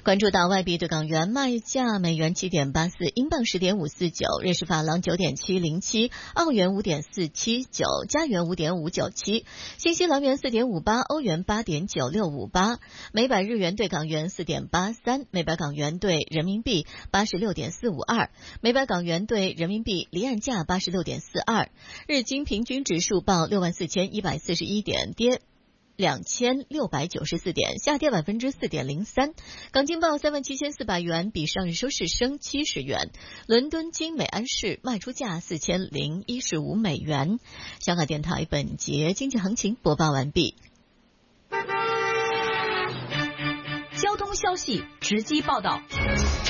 关注到外币对港元卖价：美元7.84，英镑10.549，瑞士法郎9.707，澳元5.479，加元5.597，新西兰元4.58，欧元8.9658，每百日元对港元4.83，每百港元对人民币86.452，每百港元对人民币离岸价86.42。日经平均指数报64,141点，跌2694点，下跌4.03%。港金报37,400元，比上日收市升70元。伦敦金每安士卖出价4015美元。香港电台本节经济行情播报完毕。 交通消息直击报道。